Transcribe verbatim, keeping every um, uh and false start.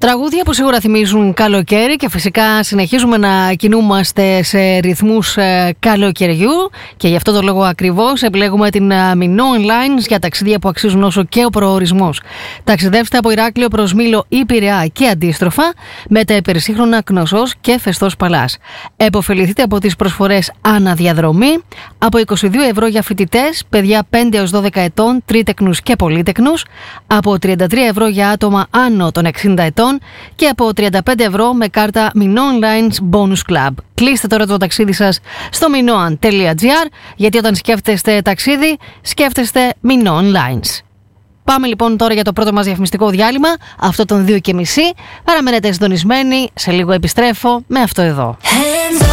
Τραγούδια που σίγουρα θυμίζουν καλοκαίρι και φυσικά συνεχίζουμε να κινούμαστε σε ρυθμούς ε, καλοκαιριού και γι' αυτό το λόγο ακριβώς επιλέγουμε την uh, Minoan Lines για ταξίδια που αξίζουν όσο και ο προορισμός. Ταξιδεύστε από Ηράκλειο προς Μήλο ή Πειραιά και αντίστροφα με τα υπερσύγχρονα Κνωσός και Φεστός Παλάς. Εποφεληθείτε από τις προσφορές αναδιαδρομή από είκοσι δύο ευρώ για φοιτητές, παιδιά πέντε έως δώδεκα ετών, τρίτεκνους και πολύτεκνους, από τριάντα τρία ευρώ για άτομα άνω των εξήντα ετών και από τριάντα πέντε ευρώ με κάρτα Minoan Lines Bonus Club. Κλείστε τώρα το ταξίδι σας στο minoan τελεία gr, γιατί όταν σκέφτεστε ταξίδι, σκέφτεστε Minoan Lines. Πάμε λοιπόν τώρα για το πρώτο μας διαφημιστικό διάλειμμα, αυτό των δύο και μισή. Παραμένετε συντονισμένοι, σε λίγο επιστρέφω με αυτό εδώ. Hands